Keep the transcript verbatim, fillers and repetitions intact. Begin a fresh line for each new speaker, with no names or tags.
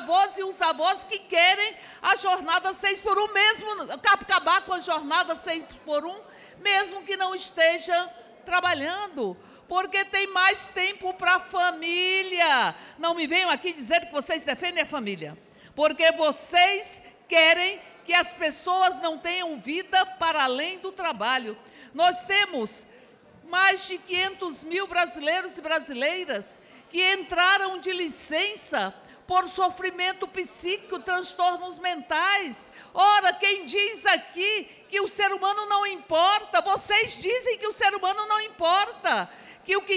avós e os avós que querem a jornada seis por um, mesmo acabar com a jornada seis por um, mesmo que não esteja trabalhando, porque tem mais tempo para a família. Não me venham aqui dizer que vocês defendem a família, porque vocês querem que as pessoas não tenham vida para além do trabalho. Nós temos mais de quinhentos mil brasileiros e brasileiras que entraram de licença por sofrimento psíquico, transtornos mentais. Ora, quem diz aqui que o ser humano não importa? Vocês dizem que o ser humano não importa, que o que